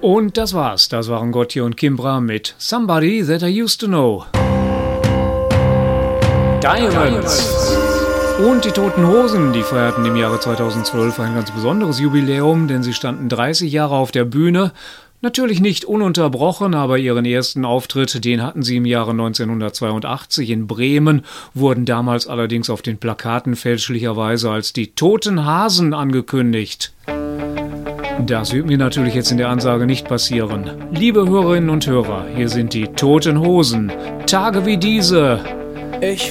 Und das war's. Das waren Gotye und Kimbra mit Somebody That I Used to Know. Diamonds. Und die Toten Hosen, die feierten im Jahre 2012 ein ganz besonderes Jubiläum, denn sie standen 30 Jahre auf der Bühne. Natürlich nicht ununterbrochen, aber ihren ersten Auftritt, den hatten sie im Jahre 1982 in Bremen, wurden damals allerdings auf den Plakaten fälschlicherweise als die Toten Hasen angekündigt. Das wird mir natürlich jetzt in der Ansage nicht passieren. Liebe Hörerinnen und Hörer, hier sind die Toten Hosen. Tage wie diese. Ich